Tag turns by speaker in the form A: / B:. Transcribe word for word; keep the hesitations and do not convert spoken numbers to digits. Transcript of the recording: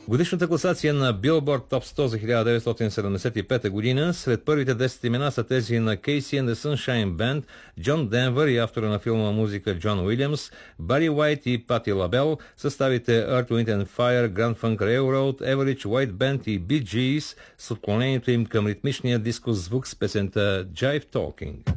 A: Годишната класация на Billboard Top сто за хиляда деветстотин седемдесет и пета година сред първите десет имена са тези на Casey and the Sunshine Band, Джон Денвър и автора на филма музика Джон Уилямс, Бари Уайт и Пати Лабел, съставите Earth, Wind and Fire, Grand Funk Railroad, Average White Band и Bee Gees с отклонението им към ритмичния диско звук с песента Jive Talking.